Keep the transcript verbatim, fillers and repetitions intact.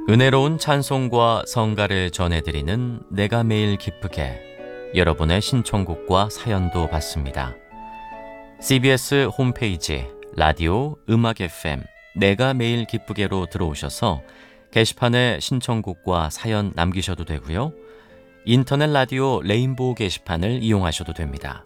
은혜로운 찬송과 성가를 전해드리는 내가 매일 기쁘게, 여러분의 신청곡과 사연도 받습니다. 씨비에스 홈페이지 라디오 음악 에프엠 내가 매일 기쁘게로 들어오셔서 게시판에 신청곡과 사연 남기셔도 되고요. 인터넷 라디오 레인보우 게시판을 이용하셔도 됩니다.